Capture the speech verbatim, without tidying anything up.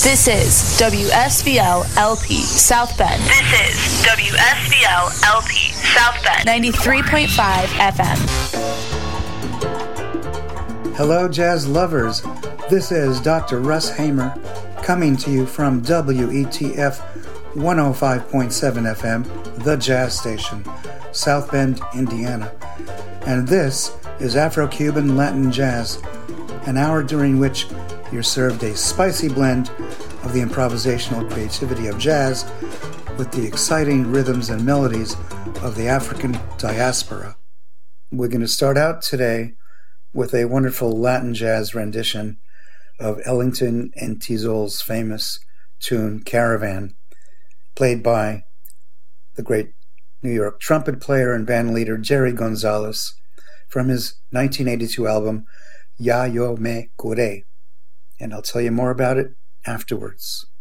This is W S B L L P South Bend. This is W S B L L P South Bend. ninety-three point five F M. Hello, jazz lovers. This is Doctor Russ Hamer coming to you from W E T F one oh five point seven F M, the jazz station, South Bend, Indiana. And this is Afro-Cuban Latin Jazz, an hour during which you're served a spicy blend of the improvisational creativity of jazz with the exciting rhythms and melodies of the African diaspora. We're going to start out today with a wonderful Latin jazz rendition of Ellington and Tizol's famous tune Caravan, played by the great New York trumpet player and bandleader Jerry Gonzalez from his nineteen eighty-two album Ya Yo Me Curé. And I'll tell you more about it afterwards.